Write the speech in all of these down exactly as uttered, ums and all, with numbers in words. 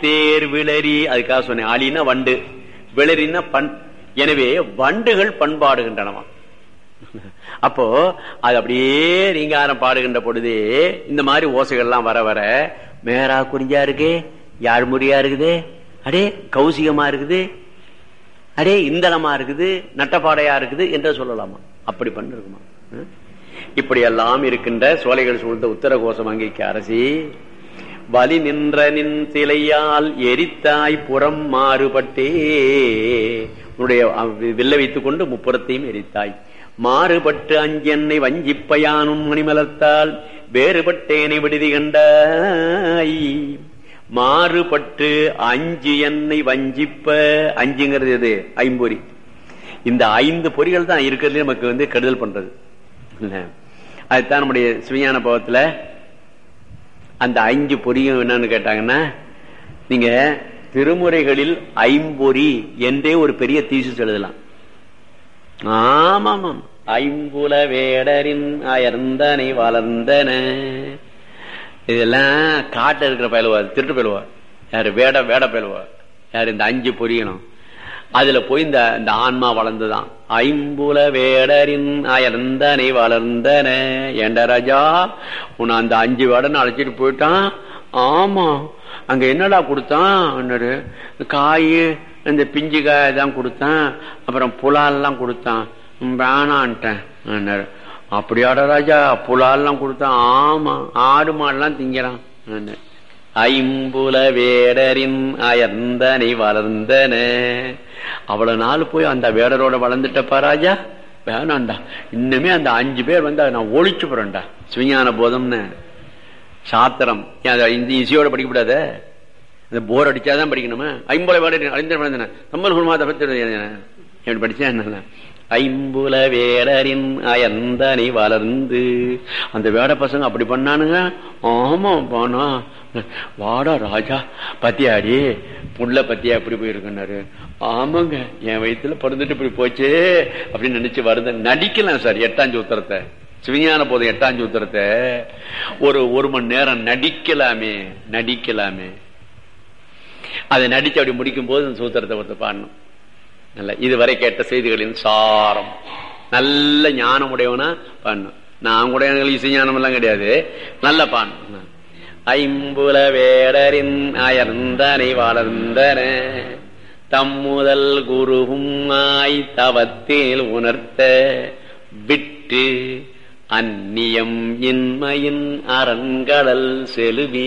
ஆழித்தேர் விளரி, அதுக்காக சொன்னேன். ஆழின்னா வண்டு, விளரின்னா பண். எனவே வண்டுகள் பண்பாடுகின்றனவா. அப்போ அது அப்படியே ரீங்காரம் பாடுகின்ற பொழுதே இந்த மாதிரி ஓசைகள்லாம் வர வர மேரா குறிஞ்சா இருக்கு, யாழ்முறியா இருக்குது, அடே கௌசிகமா இருக்குது, அடே இந்தளமா இருக்குது, நட்டப்பாடையா இருக்குது என்று சொல்லலாமா? அப்படி பண்ணிருக்குமா? இப்படி எல்லாம் இருக்கின்ற சோலைகள் சூழ்ந்த உத்தர கோசம் அங்கிக்க அரசி, வலி நின்ற நின் சிலையால் எரித்தாய் புறம் மாறுபட்டே, உன்னுடைய வில்ல வைத்துக் கொண்டு முப்புறத்தையும் எரித்தாய். மாறுபட்டு அஞ்சென்னை வஞ்சிப்பயானும் மணிமலர்த்தால் வேறுபட்டேனை விடுதி கண்டாய். மாறுபட்டு அஞ்சு எண்ணெய் வஞ்சிப்ப, அஞ்சுங்கிறது எது? ஐம்பொறி. இந்த ஐந்து பொறிகள் தான் இருக்கிறதுல நமக்கு வந்து கெடுதல் பண்றது. அதுதான் நம்முடைய சிவஞான பவத்துல அந்த அஞ்சு பொறியும் என்னன்னு கேட்டாங்கன்னா, நீங்க திருமுறைகளில் ஐம்பொறி என்றே ஒரு பெரிய தீசிஸ் எழுதலாம். ஆமாம், ஐம்புல வேடரின் அயர்ந்தனை வளர்ந்தன, இதெல்லாம் காட்ட இருக்கிற பயிலுவா, திருட்டு பயிலுவா, யாரு வேட வேட பயிலுவா, யாரு இந்த அஞ்சு பொரியணும். அதுல போய் இந்த இந்த ஆன்மா வளர்ந்துதான். ஐம்புல வேடரின் அயர்ந்தனை வளர்ந்தன. ஏண்ட ராஜா, உன்னை அந்த அஞ்சு வேடன்னு அழைச்சிட்டு போயிட்டான். ஆமா, அங்க என்னடா கொடுத்தான்? காய், இந்த பிஞ்சு காய் தான் கொடுத்தான், அப்புறம் புலால்லாம் கொடுத்தான். வேணான்ட்டேன். அப்படியாட ராஜா, புலால்லாம் கொடுத்தான்? ஆமா, ஆடு மாடெல்லாம் திங்கிறான். ஐம்புல வேடரின் அயர்ந்தனை வளர்ந்தன. அவ்வளவு நாள் போய் அந்த வேடரோட வளர்ந்துட்டப்பா ராஜா, வேணாண்டா. இன்னுமே அந்த அஞ்சு பேர் வந்து நான் ஒழிச்சு போறேன்டா. சிவஞான போதம்னு சாத்திரம் இந்த இசையோட படிக்கப்படாத, இந்த போர் அடிச்சாதான் படிக்கணுமா? ஐம்புல வேடரின் அழிந்த தமிழ் குருமாத பத்தி படிச்சா என்ன? ஐம்புல வேடரின் அயர்ந்தனை வளர்ந்து. அந்த வேட பசங்க அப்படி பண்ணானுங்க. ஆமா போனா, வாடா ராஜா பத்தியாடி புள்ள பத்தியா எப்படி போயிருக்காரு. ஆமாங்க, என் வயிற்றுல பிறந்துட்டு இப்படி போச்சு அப்படின்னு நினைச்சு வருது. நடிக்கலாம் சார் எட்டாம் சூத்திரத்தை, சிவஞான போதும் எட்டாம் சூத்திரத்தை ஒரு ஒரு மணி நேரம் நடிக்கலாமே, நடிக்கலாமே. அதை நடிச்சு அப்படி முடிக்கும் போது அந்த சூத்திரத்தை ஒருத்த பாடணும். நல்ல இதுவரை கேட்ட செய்திகளின் சாரம், நல்ல ஞானம் உடையவனா பாடணும். நான் கூட இசை ஞானம் எல்லாம் கிடையாது, நல்ல பாடணும். ஐம்புல வேடரின் அயர்ந்தனை வளர்ந்தன, தம்முதல் குருவும் ஆய் தவத்தேல் உணர்த்த விட்டு அந்நியம் இன்மையின் அரண்கடல் செலுவி.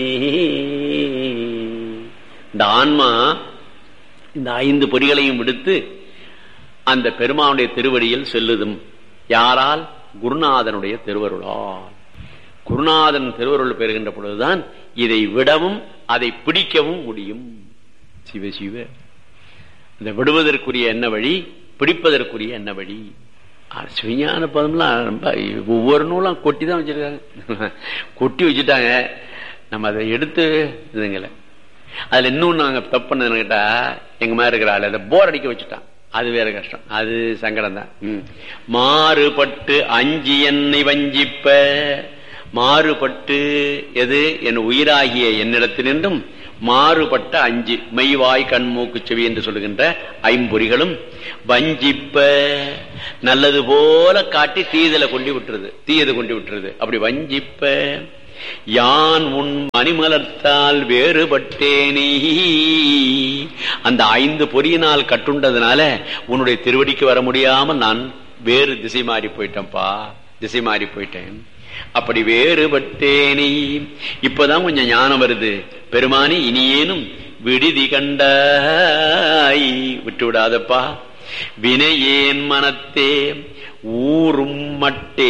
இந்த ஆன்மா இந்த ஐந்து பொறிகளையும் விடுத்து அந்த பெருமானுடைய திருவடியில் செல்லுதும். யாரால்? குருநாதனுடைய திருவருளால். குருநாதன் திருவருள் பெறுகின்ற பொழுதுதான் இதை விடவும் அதை பிடிக்கவும் முடியும். சிவ சிவ. இந்த விடுவதற்குரிய என்ன வழி, பிடிப்பதற்குரிய என்ன வழி? சிவஞான பதம்லாம் ரொம்ப ஒவ்வொரு நூலாம் கொட்டி தான் வச்சிருக்காங்க, கொட்டி வச்சுட்டாங்க. நம்ம அதை எடுத்து இதுங்களை அதுல இன்னும் நாங்க தப்பு பண்ணது கேட்டா, எங்க மாதிரி இருக்கிற ஆளு அதை போர் அடிக்க வச்சுட்டான். அது வேற கஷ்டம், அது சங்கடம் தான். மாறுபட்டு அஞ்சு என்னை வஞ்சிப்ப, மாறுபட்டு எது என் உயிராகிய என்னிடத்தினின்றும் மாறுபட்ட அஞ்சு மெய்வாய் கண்மூக்கு செவி என்று சொல்லுகின்ற ஐம்பொறிகளும் வஞ்சிப்ப, நல்லது போல காட்டி தீதலை கொண்டு விட்டுருது, தீயது கொண்டு விட்டுருது. அப்படி வஞ்சிப்ப யான் உன் மணிமலர்த்தால் வேறுபட்டேனே. அந்த ஐந்து பொறியினால் கட்டுண்டதுனால உன்னுடைய திருவடிக்கு வர முடியாமல் நான் வேறு திசை மாறி போயிட்டேன்ப்பா, திசை மாறி போயிட்டேன். அப்படி வேறுபட்டேனே. இப்பதான் கொஞ்சம் ஞானம் வருது. பெருமானி இனியேனும் விடுதி கண்டாய், விட்டு விடாதப்பா. வினையேன் மனத்தே ஊரும் மட்டே.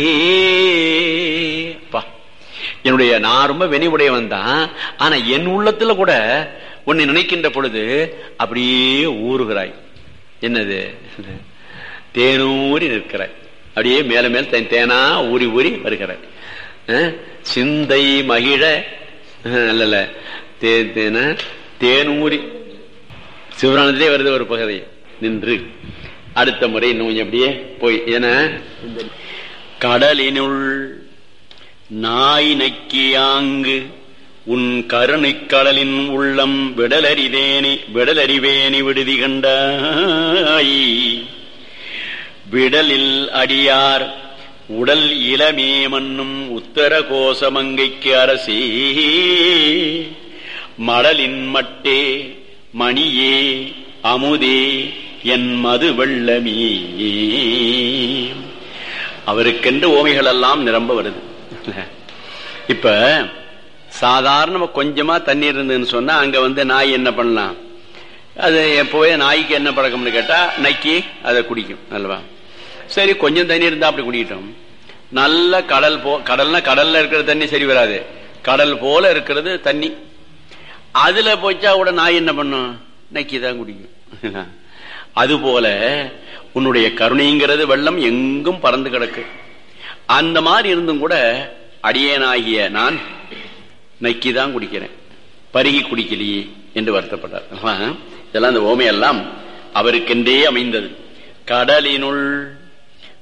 என்னுடைய நான் ரொம்ப வினைவுடையவன் தான், ஆனா என் உள்ளத்துல கூட உன்னை நினைக்கின்ற பொழுது அப்படியே ஊறுகிறாய். என்னது? தேனூரி நிற்கிறாய், அப்படியே மேல மேல் தேனா ஊறி ஊறி வருகிறாய். சிந்தை மகிழ அல்ல தேன தேனூரி சிவரானத்திலே வருது ஒரு பகுதி நின்று. அடுத்த முறை இன்னும் அப்படியே போய் என கடலினுள் நாய் நக்கியாங்கு உன் கருணைக் கடலின் உள்ளம் விடலறிவேனி விடலறிவேனி விடுதி கண்டாய். விடலில் அடியார் உடல் இளமே மன்னும் உத்தர கோசமங்கைக்கு அரசே, மடலின் மட்டே மணியே அமுதே என் மது வெள்ளமே. அவருக்கென்று ஓமைகள் எல்லாம் நிரம்ப வருது. இப்ப சாதாரண கொஞ்சமா தண்ணீர் இருந்ததுன்னு சொன்னா அங்க வந்து நாய் என்ன பண்ணலாம்? அது எப்போவே நாய்க்கு என்ன பழக்கம்னு கேட்டா நக்கி அதை குடிக்கும் அல்லவா? சரி, கொஞ்சம் தண்ணி இருந்தா அப்படி குடிக்கிட்டோம். நல்ல கடல் போ கடல்னா கடல்ல இருக்கிற தண்ணி சரி வராது, கடல் போல இருக்கிறது தண்ணி. அதுல போச்சா கூட நாய் என்ன பண்ணும்? நக்கிதான் குடிக்கும். அதுபோல உன்னுடைய கருணைங்கிறது வெள்ளம் எங்கும் பறந்து கிடக்கு. அந்த மாதிரி இருந்தும் கூட அடியேனாகிய நான் நக்கிதான் குடிக்கிறேன், பருகி குடிக்கலையே என்று வருத்தப்பட்டார். இதெல்லாம் அந்த ஓமையெல்லாம் அவருக்கென்றே அமைந்தது. கடலினுள்